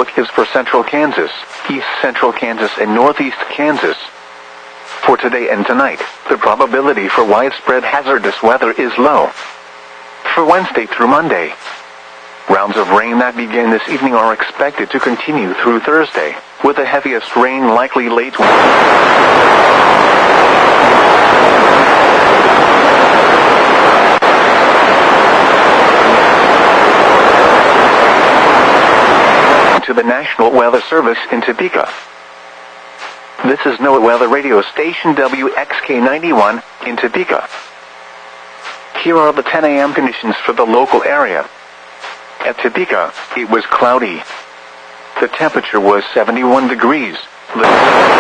outlook is for central Kansas, east central Kansas, and northeast Kansas. For today and tonight, the probability for widespread hazardous weather is low. For Wednesday through Monday, rounds of rain that begin this evening are expected to continue through Thursday, with the heaviest rain likely late to the National Weather Service in Topeka. This is NOAA Weather Radio Station WXK91 in Topeka. Here are the 10 a.m. conditions for the local area. At Topeka, it was cloudy. The temperature was 71 degrees.